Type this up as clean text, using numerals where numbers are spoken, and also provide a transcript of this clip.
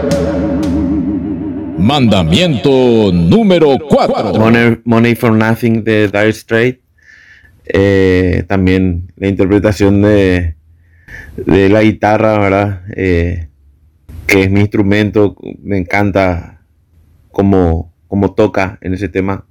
Mandamiento número 4. Money for Nothing de Dire Straits. También la interpretación de la guitarra, ¿verdad? Que es mi instrumento. Me encanta cómo toca en ese tema.